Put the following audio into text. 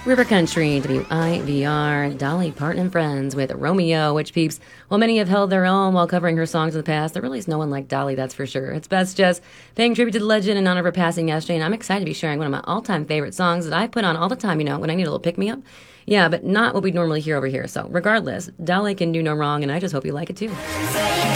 River Country, WIVR, Dolly Parton and Friends with Romeo, which peeps, while many have held their own while covering her songs in the past, there really is no one like Dolly, that's for sure. It's best just paying tribute to the legend in honor of her passing yesterday, and I'm excited to be sharing one of my all-time favorite songs that I put on all the time, when I need a little pick-me-up. Yeah, but not what we normally hear over here. So regardless, Dolly can do no wrong, and I just hope you like it too.